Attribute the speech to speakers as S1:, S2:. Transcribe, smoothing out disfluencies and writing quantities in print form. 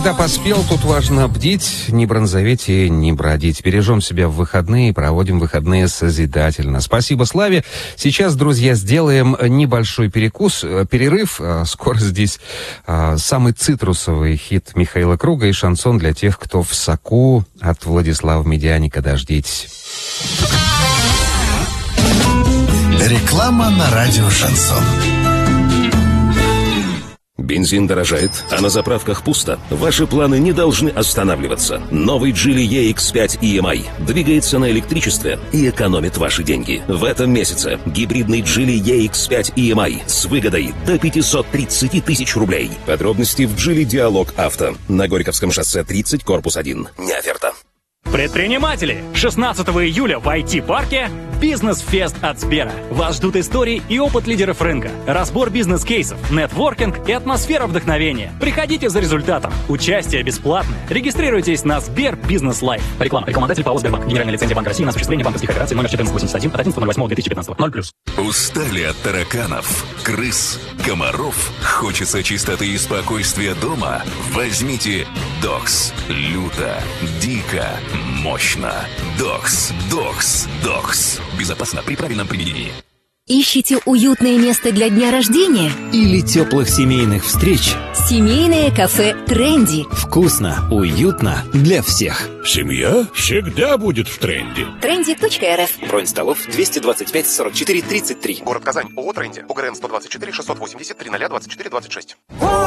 S1: Когда поспел, тут важно бдить, не бронзоветь и не бродить. Бережем себя в выходные и проводим выходные созидательно. Спасибо Славе. Сейчас, друзья, сделаем небольшой перерыв. Скоро здесь самый цитрусовый хит Михаила Круга и шансон для тех, кто в соку. От Владислава Медяника дождитесь.
S2: Реклама на радио «Шансон».
S3: Бензин дорожает, а на заправках пусто. Ваши планы не должны останавливаться. Новый Geely EX5 EMI двигается на электричестве и экономит ваши деньги. В этом месяце гибридный Geely EX5 EMI с выгодой до 530 тысяч рублей. Подробности в Geely Диалог Авто на Горьковском шоссе 30, корпус 1. Не оферта.
S4: Предприниматели! 16 июля в IT-парке «Бизнес-фест» от Сбера. Вас ждут истории и опыт лидеров рынка, разбор бизнес-кейсов, нетворкинг и атмосфера вдохновения. Приходите за результатом. Участие бесплатное. Регистрируйтесь на Сбер Бизнес Лайф.
S5: Реклама. Рекламодатель ПАО «Сбербанк». Генеральная лицензия Банка России на осуществление банковских операций номер 1481 от 11.08.2015. 0+.
S2: Устали от тараканов, крыс, комаров? Хочется чистоты и спокойствия дома? Возьмите Докс. Люто, дико, мощно. Докс. Безопасно при правильном применении.
S6: Ищете уютное место для дня рождения?
S7: Или теплых семейных встреч?
S6: Семейное кафе «Тренди».
S7: Вкусно, уютно для всех.
S8: Семья всегда будет в тренде.
S6: Trendy.rf.
S7: Бронь столов 225 44 33.
S9: Город Казань. ООО «Тренди». УГРН 124 680 0024 26.